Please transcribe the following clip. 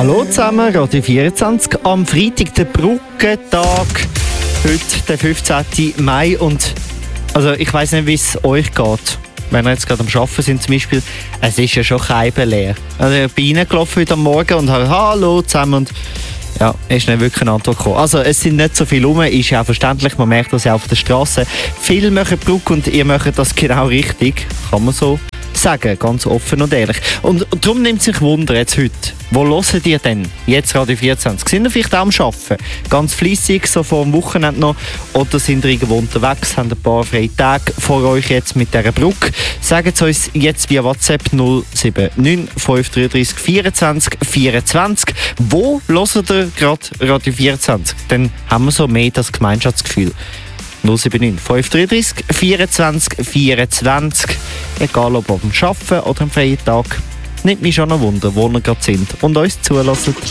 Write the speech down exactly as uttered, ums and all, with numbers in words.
Hallo zusammen, Radio vierundzwanzig am Freitag, der Brückentag, heute der fünfzehnten Mai und also ich weiss nicht, wie es euch geht. Wenn wir jetzt gerade am Arbeiten sind zum Beispiel, es ist ja schon leer. Also ich bin reingelaufen heute am Morgen und habe «Hallo zusammen» und ja, ist nicht wirklich eine Antwort gekommen. Also es sind nicht so viele rum, ist ja auch verständlich, man merkt das ja auf der Straße. Viele machen Brücke und ihr macht das genau richtig, kann man so sagen, ganz offen und ehrlich. Und, und darum nimmt sich Wunder jetzt heute. Wo hört ihr denn jetzt Radio vierundzwanzig? Sind ihr vielleicht auch am Arbeiten? Ganz fleissig, so vor dem Wochenende noch? Oder sind ihr irgendwo unterwegs, habt ein paar freie Tage vor euch jetzt mit dieser Brücke? Sagt es uns jetzt via WhatsApp null sieben neun fünf drei drei vier vier vier. Wo hört ihr gerade Radio vierundzwanzig? Dann haben wir so mehr das Gemeinschaftsgefühl. null sieben neun fünf drei drei vier vier vier. Egal ob am Arbeiten oder am freien Tag. Nimmt mich schon ein Wunder, wo ihr gerade sind und uns zulassen.